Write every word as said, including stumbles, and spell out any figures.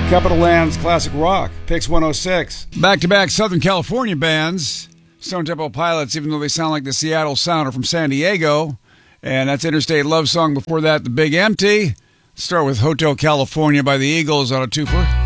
Capital Land's Classic Rock, Pix one oh six. Back-to-back Southern California bands, Stone Temple Pilots, even though they sound like the Seattle Sound, are from San Diego. And that's Interstate Love Song. Before that, The Big Empty. Start with Hotel California by the Eagles on a twofer.